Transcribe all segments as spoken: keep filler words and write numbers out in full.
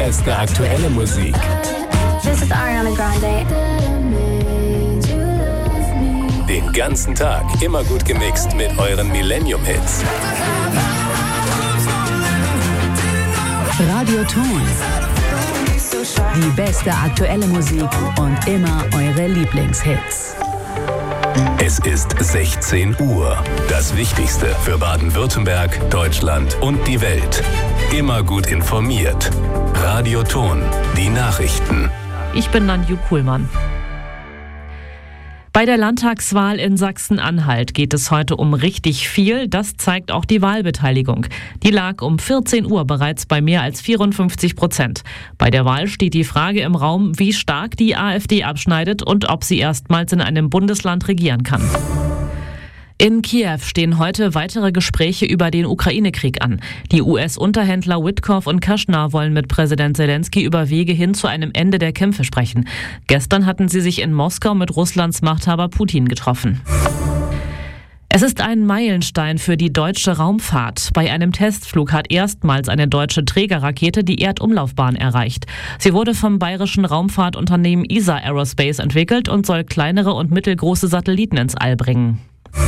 beste aktuelle Musik. This is Ariana Grande. Den ganzen Tag immer gut gemixt mit euren Millennium-Hits. Radioton. Die beste aktuelle Musik und immer eure Lieblingshits. Es ist sechzehn Uhr. Das Wichtigste für Baden-Württemberg, Deutschland und die Welt. Immer gut informiert. Radioton. Die Nachrichten. Ich bin Nanju Kuhlmann. Bei der Landtagswahl in Sachsen-Anhalt geht es heute um richtig viel. Das zeigt auch die Wahlbeteiligung. Die lag um vierzehn Uhr bereits bei mehr als vierundfünfzig Prozent. Bei der Wahl steht die Frage im Raum, wie stark die AfD abschneidet und ob sie erstmals in einem Bundesland regieren kann. In Kiew stehen heute weitere Gespräche über den Ukraine-Krieg an. Die U S-Unterhändler Witkoff und Kushner wollen mit Präsident Zelensky über Wege hin zu einem Ende der Kämpfe sprechen. Gestern hatten sie sich in Moskau mit Russlands Machthaber Putin getroffen. Es ist ein Meilenstein für die deutsche Raumfahrt. Bei einem Testflug hat erstmals eine deutsche Trägerrakete die Erdumlaufbahn erreicht. Sie wurde vom bayerischen Raumfahrtunternehmen E S A Aerospace entwickelt und soll kleinere und mittelgroße Satelliten ins All bringen.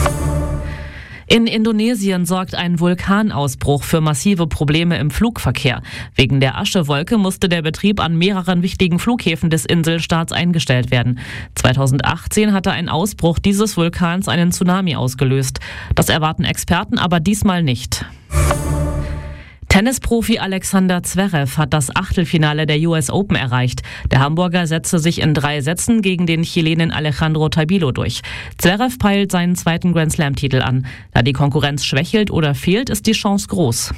In Indonesien sorgt ein Vulkanausbruch für massive Probleme im Flugverkehr. Wegen der Aschewolke musste der Betrieb an mehreren wichtigen Flughäfen des Inselstaats eingestellt werden. zweitausendachtzehn hatte ein Ausbruch dieses Vulkans einen Tsunami ausgelöst. Das erwarten Experten aber diesmal nicht. Tennisprofi Alexander Zverev hat das Achtelfinale der U S Open erreicht. Der Hamburger setzte sich in drei Sätzen gegen den Chilenen Alejandro Tabilo durch. Zverev peilt seinen zweiten Grand-Slam-Titel an. Da die Konkurrenz schwächelt oder fehlt, ist die Chance groß.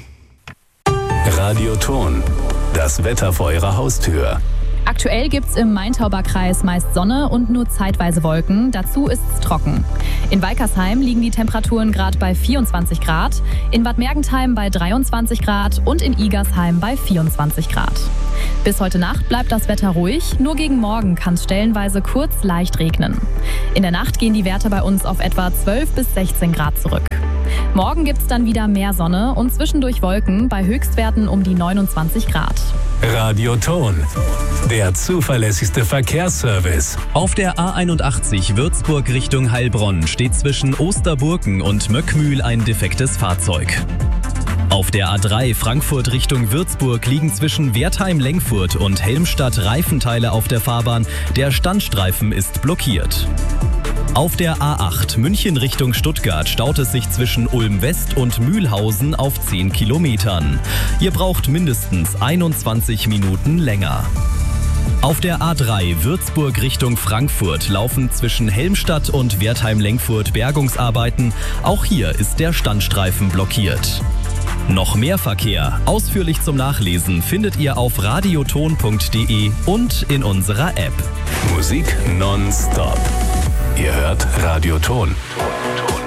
Radioton. Das Wetter vor eurer Haustür. Aktuell gibt's im Main-Tauber-Kreis meist Sonne und nur zeitweise Wolken. Dazu ist's trocken. In Weikersheim liegen die Temperaturen gerade bei vierundzwanzig Grad, in Bad Mergentheim bei dreiundzwanzig Grad und in Igersheim bei vierundzwanzig Grad. Bis heute Nacht bleibt das Wetter ruhig, nur gegen Morgen kann es stellenweise kurz leicht regnen. In der Nacht gehen die Werte bei uns auf etwa zwölf bis sechzehn Grad zurück. Morgen gibt's dann wieder mehr Sonne und zwischendurch Wolken bei Höchstwerten um die neunundzwanzig Grad. Radioton. Der zuverlässigste Verkehrsservice. Auf der A einundachtzig Würzburg Richtung Heilbronn steht zwischen Osterburken und Möckmühl ein defektes Fahrzeug. Auf der A drei Frankfurt Richtung Würzburg liegen zwischen Wertheim-Lengfurt und Helmstadt Reifenteile auf der Fahrbahn. Der Standstreifen ist blockiert. Auf der A acht München Richtung Stuttgart staut es sich zwischen Ulm-West und Mühlhausen auf zehn Kilometern. Ihr braucht mindestens einundzwanzig Minuten länger. Auf der A drei Würzburg Richtung Frankfurt laufen zwischen Helmstadt und Wertheim-Lengfurt Bergungsarbeiten. Auch hier ist der Standstreifen blockiert. Noch mehr Verkehr, ausführlich zum Nachlesen, findet ihr auf radioton punkt de und in unserer App. Musik nonstop. Ihr hört Radioton.